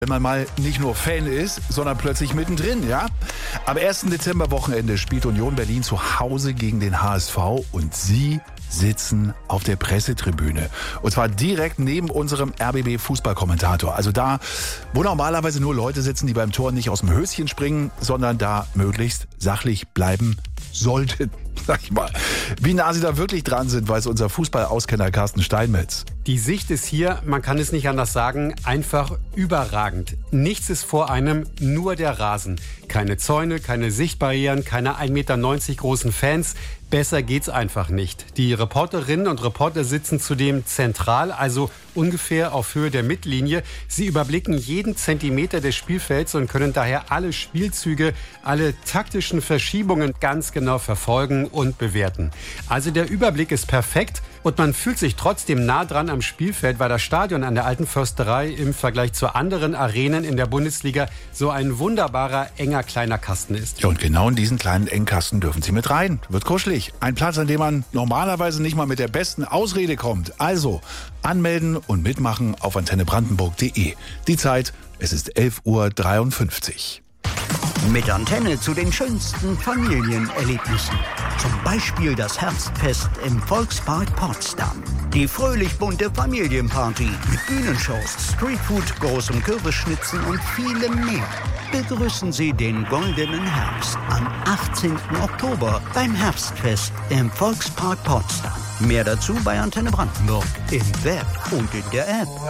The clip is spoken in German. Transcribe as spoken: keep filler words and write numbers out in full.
Wenn man mal nicht nur Fan ist, sondern plötzlich mittendrin, ja? Am ersten Dezember-Wochenende spielt Union Berlin zu Hause gegen den H S V und Sie sitzen auf der Pressetribüne. Und zwar direkt neben unserem R B B-Fußballkommentator. Also da, wo normalerweise nur Leute sitzen, die beim Tor nicht aus dem Höschen springen, sondern da möglichst sachlich bleiben sollten, sag ich mal. Wie nah Sie da wirklich dran sind, weiß unser Fußballauskenner Carsten Steinmetz. Die Sicht ist hier, man kann es nicht anders sagen, einfach überragend. Nichts ist vor einem, nur der Rasen. Keine Zäune, keine Sichtbarrieren, keine ein Meter neunzig großen Fans. Besser geht's einfach nicht. Die Reporterinnen und Reporter sitzen zudem zentral, also ungefähr auf Höhe der Mittellinie. Sie überblicken jeden Zentimeter des Spielfelds und können daher alle Spielzüge, alle taktischen Verschiebungen ganz genau verfolgen und bewerten. Also der Überblick ist perfekt und man fühlt sich trotzdem nah dran am Spielfeld, weil das Stadion an der Alten Försterei im Vergleich zu anderen Arenen in der Bundesliga so ein wunderbarer, enger, kleiner Kasten ist. Ja, und genau in diesen kleinen Engkasten dürfen Sie mit rein. Wird kuschelig. Ein Platz, an dem man normalerweise nicht mal mit der besten Ausrede kommt. Also anmelden und mitmachen auf antenne brandenburg punkt de. Die Zeit, es ist elf Uhr dreiundfünfzig. Mit Antenne zu den schönsten Familienerlebnissen. Zum Beispiel das Herbstfest im Volkspark Potsdam. Die fröhlich bunte Familienparty mit Bühnenshows, Streetfood, großem Kürbisschnitzen und vielem mehr. Begrüßen Sie den goldenen Herbst am achtzehnten Oktober beim Herbstfest im Volkspark Potsdam. Mehr dazu bei Antenne Brandenburg im Web und in der App.